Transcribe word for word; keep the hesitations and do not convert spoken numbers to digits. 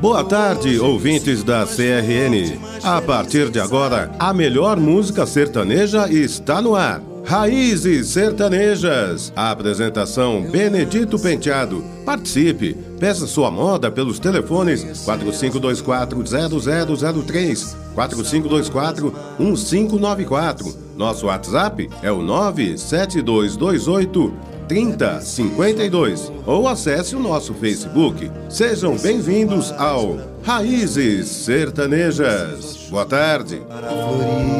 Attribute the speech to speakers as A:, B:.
A: Boa tarde, ouvintes da C R N. A partir de agora, a melhor música sertaneja está no ar. Raízes Sertanejas. A apresentação Benedito Penteado. Participe. Peça sua moda pelos telefones quatro cinco dois quatro zero zero zero três, quatro cinco dois quatro um cinco nove quatro. Nosso WhatsApp é o nove sete dois dois oito trinta cinquenta e dois ou acesse o nosso Facebook. Sejam bem-vindos ao Raízes Sertanejas. Boa tarde.